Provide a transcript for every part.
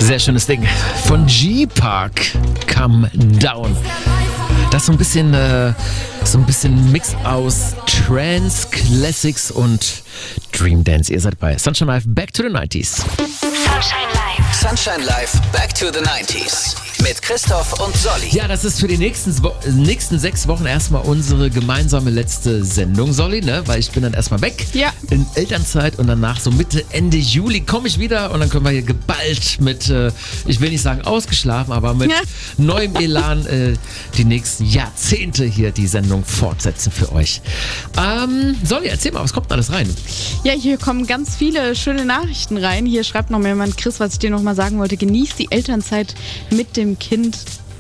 Sehr schönes Ding. Von G-Park, Come Down. Das ist so ein bisschen Mix aus Trance, Classics und Dream Dance. Ihr seid bei Sunshine Live, Back to the 90s. Sunshine Live. Sunshine Live, Back to the 90s. Mit Christoph und Solly. Ja, das ist für die nächsten 6 Wochen erstmal unsere gemeinsame letzte Sendung, Solly, ne? Weil ich bin dann erstmal weg in Elternzeit und danach so Mitte, Ende Juli komme ich wieder und dann können wir hier geballt mit, ich will nicht sagen ausgeschlafen, aber mit neuem Elan die nächsten Jahrzehnte hier die Sendung fortsetzen für euch. Solly, erzähl mal, was kommt denn alles rein? Ja, hier kommen ganz viele schöne Nachrichten rein. Hier schreibt noch mal jemand, Chris, was ich dir noch mal sagen wollte, genießt die Elternzeit mit dem Kind.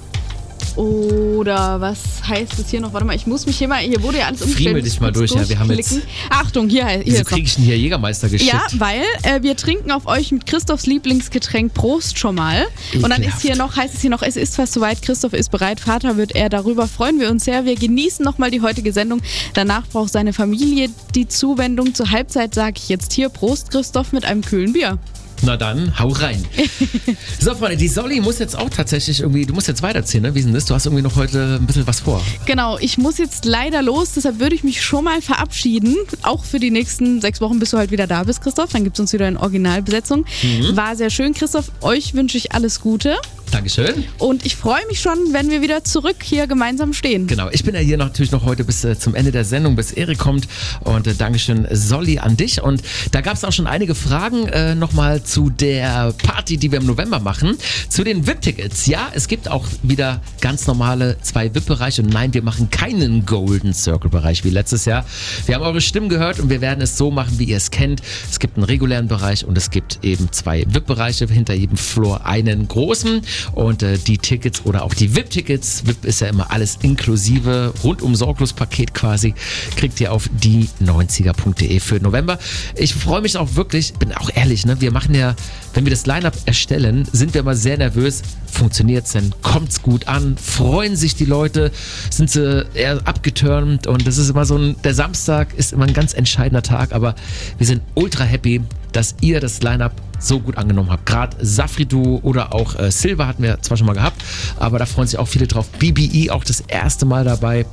Oder was heißt es hier noch? Warte mal, ich muss mich hier wurde ja alles umgestellt. Friemel dich mal durch, ja, wir haben jetzt... Achtung, hier Wieso kriege ich denn hier Jägermeister geschickt? Ja, weil wir trinken auf euch mit Christophs Lieblingsgetränk. Prost schon mal. Und dann heißt es hier noch, es ist fast soweit, Christoph ist bereit, Vater wird er, darüber freuen wir uns sehr. Wir genießen nochmal die heutige Sendung. Danach braucht seine Familie die Zuwendung. Zur Halbzeit sage ich jetzt hier Prost, Christoph, mit einem kühlen Bier. Na dann, hau rein. So, Freunde, die Solly muss jetzt auch tatsächlich irgendwie, du musst jetzt weiterziehen, ne? Wie ist denn das? Du hast irgendwie noch heute ein bisschen was vor. Genau, ich muss jetzt leider los, deshalb würde ich mich schon mal verabschieden. Auch für die nächsten 6 Wochen, bis du halt wieder da bist, Christoph. Dann gibt es uns wieder in Originalbesetzung. War sehr schön, Christoph. Euch wünsche ich alles Gute. Dankeschön. Und ich freue mich schon, wenn wir wieder zurück hier gemeinsam stehen. Genau, ich bin ja hier natürlich noch heute bis zum Ende der Sendung, bis Erik kommt. Und Dankeschön, Solly, an dich. Und da gab es auch schon einige Fragen nochmal zu der Party, die wir im November machen. Zu den VIP-Tickets. Ja, es gibt auch wieder ganz normale 2 VIP-Bereiche. Und nein, wir machen keinen Golden Circle-Bereich wie letztes Jahr. Wir haben eure Stimmen gehört und wir werden es so machen, wie ihr es kennt. Es gibt einen regulären Bereich und es gibt eben 2 VIP-Bereiche. Hinter jedem Floor einen großen. Und die Tickets oder auch die VIP-Tickets, VIP ist ja immer alles inklusive, rundum sorglos Paket quasi, kriegt ihr auf die90er.de für November. Ich freue mich auch wirklich, bin auch ehrlich, ne? Wir machen ja, wenn wir das Line-Up erstellen, sind wir immer sehr nervös. Funktioniert es denn? Kommt es gut an? Freuen sich die Leute? Sind sie eher abgetürmt? Und das ist immer der Samstag ist immer ein ganz entscheidender Tag, aber wir sind ultra happy, dass ihr das Line-Up so gut angenommen habt. Gerade Safri-Duo oder auch Silva hatten wir zwar schon mal gehabt, aber da freuen sich auch viele drauf. BBE auch das erste Mal dabei.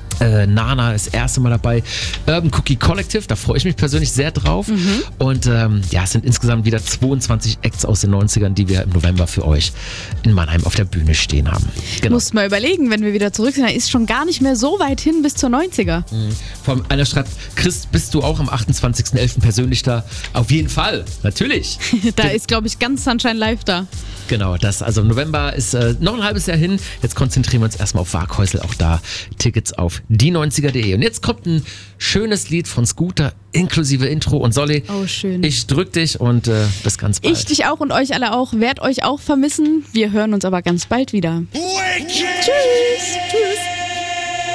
Nana ist das erste Mal dabei. Urban Cookie Collective, da freue ich mich persönlich sehr drauf. Und es sind insgesamt wieder 22 Acts aus den 90ern, die wir im November für euch in Mannheim auf der Bühne stehen haben. Genau. Musst mal überlegen, wenn wir wieder zurück sind, da ist schon gar nicht mehr so weit hin bis zur 90er. Einer schreibt, Chris, bist du auch am 28.11. persönlich da? Auf jeden Fall, natürlich. Da ist, glaube ich, ganz Sunshine Live da. Genau, also im November ist noch ein halbes Jahr hin. Jetzt konzentrieren wir uns erstmal auf Waghäusel, auch da Tickets auf die90er.de. Und jetzt kommt ein schönes Lied von Scooter, inklusive Intro. Und Solly, schön. Ich drück dich und bis ganz bald. Ich dich auch und euch alle auch. Werd euch auch vermissen. Wir hören uns aber ganz bald wieder. Wicked. Tschüss. Tschüss.